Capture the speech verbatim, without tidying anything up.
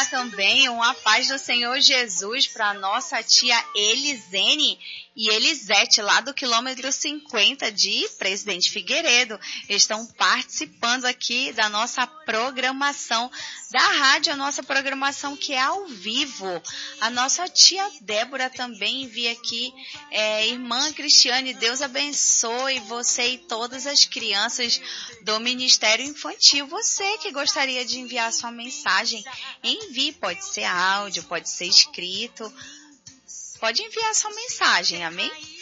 enviar também uma paz do Senhor Jesus para nossa tia Elisene e Elisete, lá do quilômetro cinquenta de Presidente Figueiredo. Estão participando aqui da nossa programação da rádio, a nossa programação que é ao vivo. A nossa tia Débora também envia aqui, é, irmã Cristiane, Deus abençoe você e todas as crianças do Ministério Infantil. Você que gostaria de enviar sua mensagem, envie, pode ser áudio, pode ser escrito. Pode enviar sua mensagem, amém?